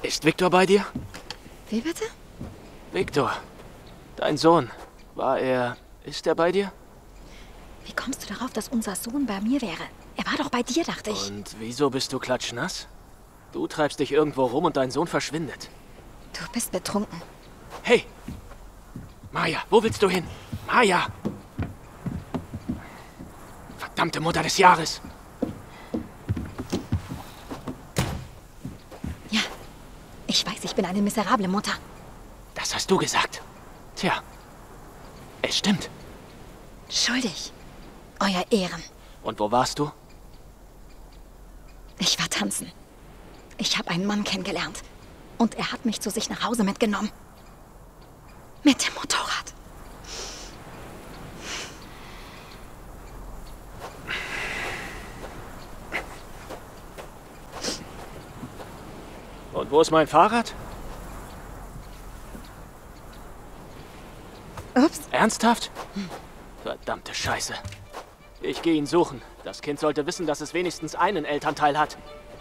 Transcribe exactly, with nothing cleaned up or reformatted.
Ist Viktor bei dir? Wie bitte? Viktor, dein Sohn. War er... Ist er bei dir? Wie kommst du darauf, dass unser Sohn bei mir wäre? Er war doch bei dir, dachte ich. Und wieso bist du klatschnass? Du treibst dich irgendwo rum und dein Sohn verschwindet. Du bist betrunken. Hey! Maya, wo willst du hin? Maya! Verdammte Mutter des Jahres! Ja, ich weiß, ich bin eine miserable Mutter. Das hast du gesagt. Tja, es stimmt. Schuldig. Euer Ehren. Und wo warst du? Ich war tanzen. Ich habe einen Mann kennengelernt. Und er hat mich zu sich nach Hause mitgenommen. Mit dem Motorrad. Und wo ist mein Fahrrad? Ups. Ernsthaft? Verdammte Scheiße. Ich gehe ihn suchen. Das Kind sollte wissen, dass es wenigstens einen Elternteil hat.